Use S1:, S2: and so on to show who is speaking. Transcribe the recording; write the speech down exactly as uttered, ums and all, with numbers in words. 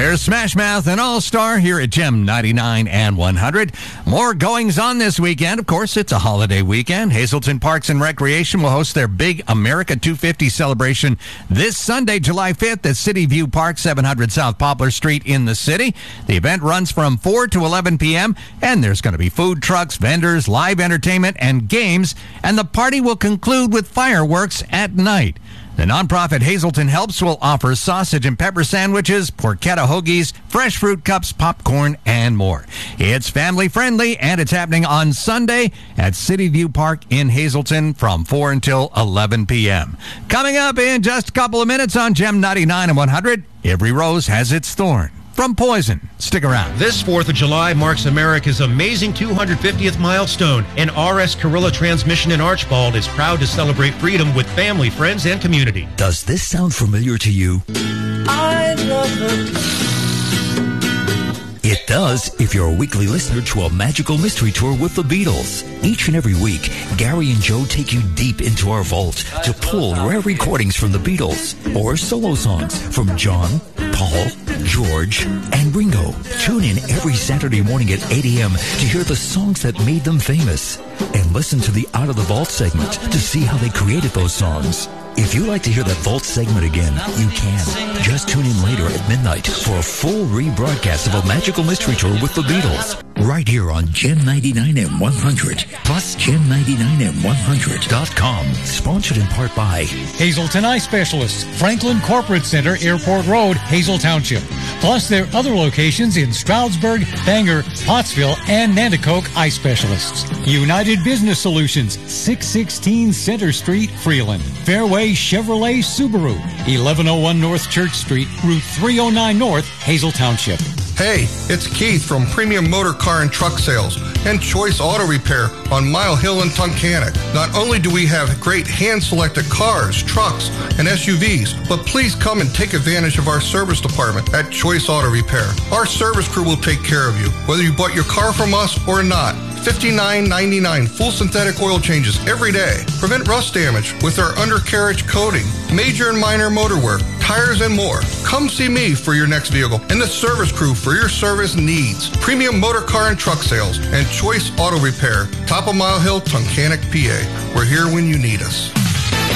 S1: There's Smash Mouth and All-Star here at Gem ninety-nine and one hundred. More goings on this weekend. Of course, it's a holiday weekend. Hazelton Parks and Recreation will host their big America two fifty celebration this Sunday, July fifth at City View Park, seven hundred South Poplar Street in the city. The event runs from four to eleven p.m., and there's going to be food trucks, vendors, live entertainment, and games, and the party will conclude with fireworks at night. The nonprofit Hazelton Helps will offer sausage and pepper sandwiches, porchetta hoagies, fresh fruit cups, popcorn, and more. It's family friendly, and it's happening on Sunday at City View Park in Hazelton from four until eleven p.m. Coming up in just a couple of minutes on Gem ninety-nine and one hundred, every rose has its thorn. From Poison. Stick around.
S2: This fourth of July marks America's amazing two hundred fiftieth milestone, and R S Carrilla Transmission in Archbald is proud to celebrate freedom with family, friends, and community.
S3: Does this sound familiar to you?
S4: I love her.
S3: It does if you're a weekly listener to a magical mystery tour with the Beatles. Each and every week, Gary and Joe take you deep into our vault to pull rare recordings from the Beatles or solo songs from John, Paul, George, and Ringo. Tune in every Saturday morning at eight a.m. to hear the songs that made them famous. And listen to the Out of the Vault segment to see how they created those songs. If you'd like to hear that Vault segment again, you can. Just tune in later at midnight for a full rebroadcast of a magical mystery tour with the Beatles. Right here on Gem ninety-nine and one hundred, plus Gem ninety-nine and one hundred dot com. Sponsored in part by
S5: Hazelton Eye Specialists, Franklin Corporate Center, Airport Road, Hazel Township. Plus their other locations in Stroudsburg, Bangor, Pottsville, and Nanticoke Eye Specialists. United Business Solutions, six sixteen Center Street, Freeland. Fairway Chevrolet Subaru, eleven oh one North Church Street, Route three oh nine North, Hazel Township.
S6: Hey, it's Keith from Premium Motor Car and Truck Sales and Choice Auto Repair on Mile Hill and Tunkhannock. Not only do we have great hand-selected cars, trucks, and S U Vs, but please come and take advantage of our service department at Choice Auto Repair. Our service crew will take care of you, whether you bought your car from us or not. fifty-nine ninety-nine full synthetic oil changes every day. Prevent rust damage with our undercarriage coating, major and minor motor work, tires, and more. Come see me for your next vehicle and the service crew for your service needs. Premium Motor Car and Truck Sales and Choice Auto Repair, top of Mile Hill, Tunkhannock, P A. We're here when you need us.